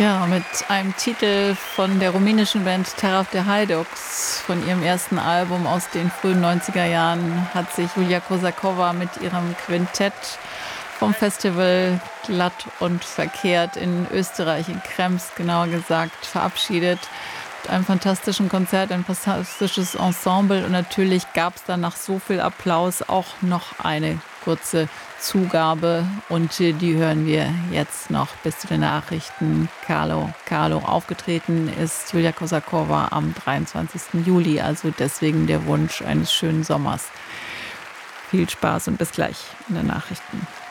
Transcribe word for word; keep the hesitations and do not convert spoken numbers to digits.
Ja, mit einem Titel von der rumänischen Band Terra of the Haidux, von ihrem ersten Album aus den frühen neunziger Jahren, hat sich Julia Kosakowa mit ihrem Quintett vom Festival Glatt und Verkehrt in Österreich, in Krems genauer gesagt, verabschiedet. Mit einem fantastischen Konzert, ein fantastisches Ensemble, und natürlich gab es dann nach so viel Applaus auch noch eine kurze Zugabe, und die hören wir jetzt noch bis zu den Nachrichten. Carlo, Carlo. Aufgetreten ist Julia Kosakowa am dreiundzwanzigsten Juli, also deswegen der Wunsch eines schönen Sommers. Viel Spaß und bis gleich in den Nachrichten.